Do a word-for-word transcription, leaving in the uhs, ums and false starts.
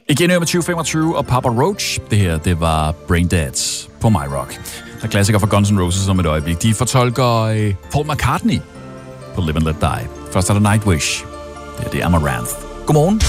Igen nummer tyve femogtyve og Papa Roach. Det her, det var Braindead på My Rock. Der er klassikere fra Guns N' Roses om et øjeblik. De fortolker Paul McCartney på Live and Let Die. Først er der Nightwish. Det her, det er Amaranth. Godmorgen.